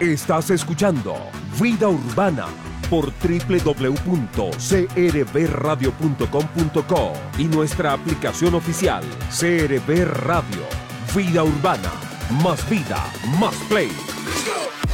Estás escuchando Vida Urbana por www.crbradio.com.co y nuestra aplicación oficial CRB Radio. Vida Urbana, más vida, más play.